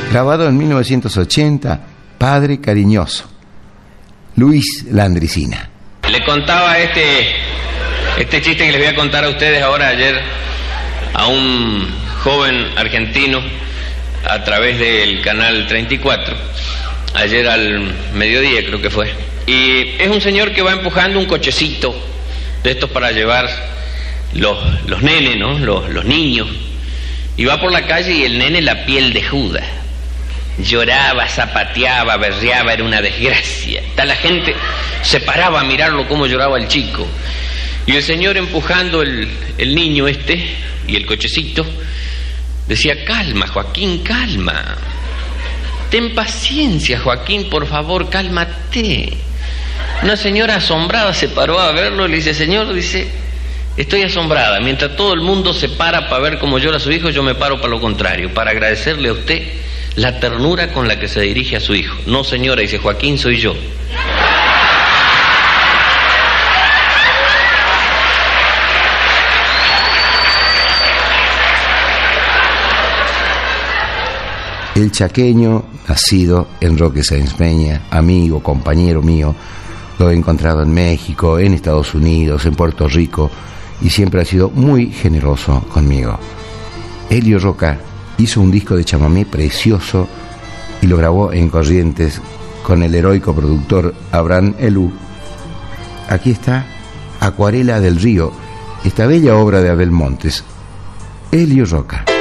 Grabado en 1980, Padre Cariñoso, Luis Landricina. Le contaba este chiste que les voy a contar a ustedes ahora ayer a un joven argentino a través del canal 34, ayer al mediodía creo que fue. Y es un señor que va empujando un cochecito de estos para llevar los nenes, ¿no? Los niños. Y va por la calle y el nene la piel de Judas. Lloraba, zapateaba, berreaba, era una desgracia. La gente se paraba a mirarlo cómo lloraba el chico. Y el señor empujando el niño y el cochecito, decía: calma, Joaquín, calma. Ten paciencia, Joaquín, por favor, cálmate. Una señora asombrada se paró a verlo y le dice: señor, dice, estoy asombrada. Mientras todo el mundo se para para ver cómo llora su hijo, yo me paro para lo contrario, para agradecerle a usted la ternura con la que se dirige a su hijo. No, señora, dice, Joaquín soy yo. El chaqueño, nacido en Roque Sáenz Peña, amigo, compañero mío, lo he encontrado en México, en Estados Unidos, en Puerto Rico, y siempre ha sido muy generoso conmigo. Elio Roca hizo un disco de chamamé precioso y lo grabó en Corrientes con el heroico productor Abraham Elú. Aquí está Acuarela del Río, esta bella obra de Abel Montes. Elio Roca.